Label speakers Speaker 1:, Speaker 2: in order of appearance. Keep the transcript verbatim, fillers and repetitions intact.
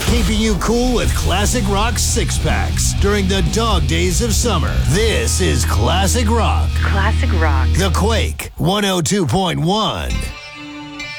Speaker 1: keeping you cool with classic rock six-packs during the dog days of summer. This is Classic Rock.
Speaker 2: Classic Rock.
Speaker 1: The Quake one oh two point one.